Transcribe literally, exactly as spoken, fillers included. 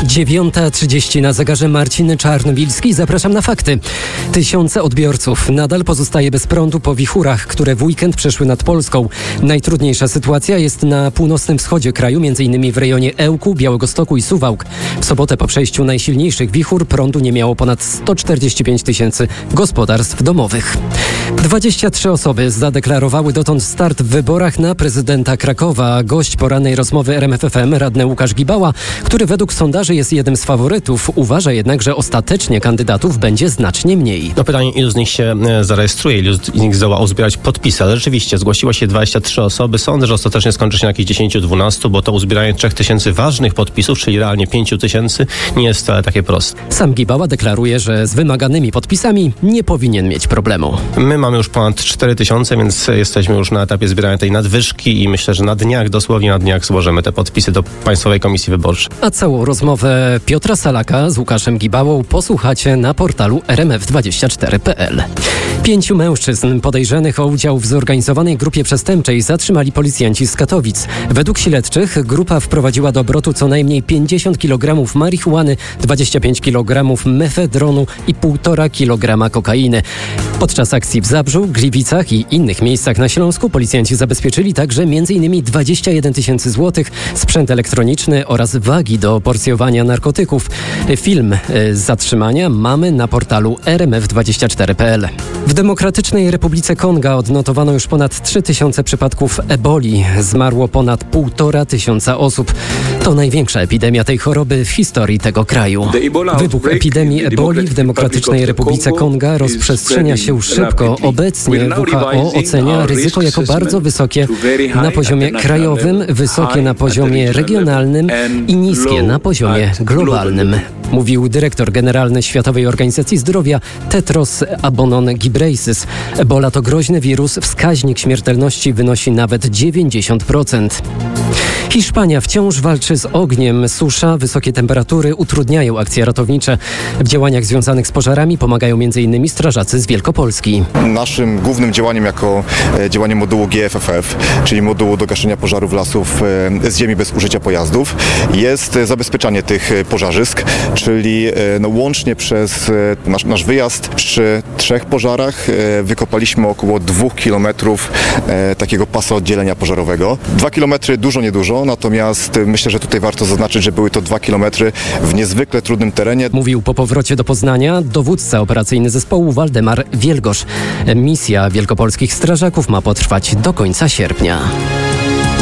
dziewiąta trzydzieści na zegarze. Marcin Czarnowilski. Zapraszam na fakty. Tysiące odbiorców nadal pozostaje bez prądu po wichurach, które w weekend przeszły nad Polską. Najtrudniejsza sytuacja jest na północnym wschodzie kraju, m.in. w rejonie Ełku, Białegostoku i Suwałk. W sobotę po przejściu najsilniejszych wichur prądu nie miało ponad sto czterdzieści pięć tysięcy gospodarstw domowych. dwadzieścia trzy osoby zadeklarowały dotąd start w wyborach na prezydenta Krakowa. Gość porannej rozmowy R M F F M, radny Łukasz Gibała, który według sondaży jest jednym z faworytów, uważa jednak, że ostatecznie kandydatów będzie znacznie mniej. No pytanie, ilu z nich się zarejestruje, ilu z nich zdoła uzbierać podpisy, ale rzeczywiście zgłosiło się dwadzieścia trzy osoby. Sądzę, że ostatecznie skończy się na jakieś dziesięć dwanaście, bo to uzbieranie trzech tysięcy ważnych podpisów, czyli realnie pięć tysięcy, nie jest wcale takie proste. Sam Gibała deklaruje, że z wymaganymi podpisami nie powinien mieć problemu. My mamy już ponad cztery tysiące, więc jesteśmy już na etapie zbierania tej nadwyżki i myślę, że na dniach, dosłownie na dniach złożymy te podpisy do Państwowej Komisji Wyborczej. A całą rozmowę Piotra Salaka z Łukaszem Gibałą posłuchacie na portalu R M F dwadzieścia cztery kropka p l. Pięciu mężczyzn podejrzanych o udział w zorganizowanej grupie przestępczej zatrzymali policjanci z Katowic. Według śledczych grupa wprowadziła do obrotu co najmniej pięćdziesiąt kilogramów marihuany, dwadzieścia pięć kilogramów mefedronu i półtora kilograma kokainy. Podczas akcji w Zabrzu, Gliwicach i innych miejscach na Śląsku policjanci zabezpieczyli także m.in. dwadzieścia jeden tysięcy złotych, sprzęt elektroniczny oraz wagi do porcjowania narkotyków. Film z zatrzymania mamy na portalu R M F dwadzieścia cztery kropka p l. W Demokratycznej Republice Konga odnotowano już ponad trzy tysiące przypadków eboli. Zmarło ponad półtora tysiąca osób. To największa epidemia tej choroby w historii tego kraju. Wybuch epidemii eboli w Demokratycznej Republice Konga rozprzestrzenia się szybko. Obecnie W H O ocenia ryzyko jako bardzo wysokie na poziomie krajowym, wysokie na poziomie regionalnym i niskie na poziomie globalnym. Mówił dyrektor generalny Światowej Organizacji Zdrowia Tedros Adhanom Ghebreyesus. Ebola to groźny wirus, wskaźnik śmiertelności wynosi nawet dziewięćdziesiąt procent. Hiszpania wciąż walczy z ogniem. Susza, wysokie temperatury utrudniają akcje ratownicze. W działaniach związanych z pożarami pomagają m.in. strażacy z Wielkopolski. Naszym głównym działaniem jako działanie modułu G F F F, czyli modułu do gaszenia pożarów lasów z ziemi bez użycia pojazdów, jest zabezpieczanie tych pożarzysk, czyli no, łącznie przez nasz, nasz wyjazd przy trzech pożarach wykopaliśmy około dwóch kilometrów takiego pasa oddzielenia pożarowego. Dwa kilometry dużo, niedużo, natomiast myślę, że tutaj warto zaznaczyć, że były to dwa kilometry w niezwykle trudnym terenie. Mówił po powrocie do Poznania dowódca operacyjny zespołu Waldemar Wielgosz. Misja wielkopolskich strażaków ma potrwać do końca sierpnia.